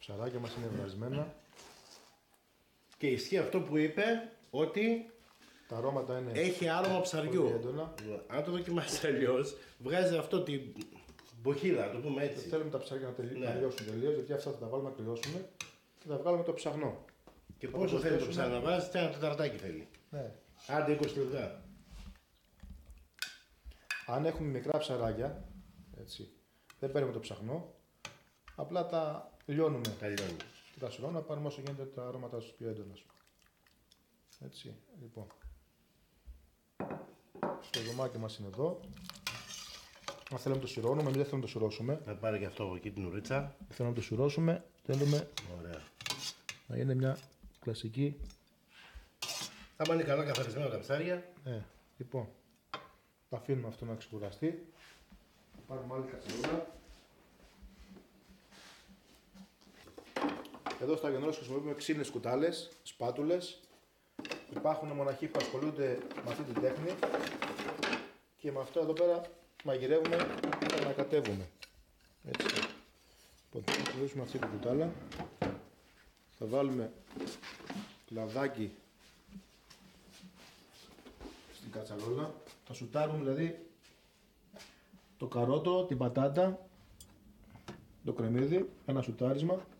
ψαράκια μας είναι βρασμένα. Και ισχύει αυτό που είπε, ότι Τα αρώματα είναι έχει άρωμα ψαριού. πολύ έντονα. Αν το δοκιμάσει αλλιώς, βγάζει αυτό την μποχύλα, να το πούμε έτσι. Θέλουμε τα ψάρια να Ναι. λιώσουν τελείως, γιατί αυτά θα τα βάλουμε να κρυώσουμε και θα βγάλουμε το ψαγνό. Και πόσο θέλει το ψάρι να βάζει, ένα τεταρτάκι θέλει. Ναι. Άντε 20 λεπτά. Αν έχουμε μικρά ψαράκια, έτσι, δεν παίρνουμε το ψαγνό, απλά τα λιώνουμε. Τα λιώνει. Και τα σωρώνουμε να πάρουμε όσο γίνεται τα αρώματα τους πιο έντονα. Έτσι, λοιπόν. Το δωμάκι μας είναι εδώ. Αν θέλουμε το σουρώνουμε, εμείς δεν θέλουμε το σουρώσουμε. Θα πάρει και αυτό από εκεί την ουρίτσα. Δεν θέλουμε να το σουρώσουμε, θέλουμε Ωραία. να είναι μια κλασική. Θα είναι καλά καθαρισμένα τα ψάρια. Λοιπόν, τα αφήνουμε αυτό να ξεκουραστεί. Πάρουμε άλλη κατσαρόλα. Εδώ στο Αγιονόρος χρησιμοποιούμε ξύλινες κουτάλες, σπάτουλες. Υπάρχουν μοναχοί που ασχολούνται με αυτή την τέχνη και με αυτό εδώ πέρα μαγειρεύουμε και ανακατεύουμε. Έτσι. Λοιπόν, θα κλείσουμε αυτή την κουτάλα. Θα βάλουμε λαδάκι στην κατσαρόλα. Θα σουτάρουμε δηλαδή το καρότο, την πατάτα, το κρεμμύδι, ένα σουτάρισμα.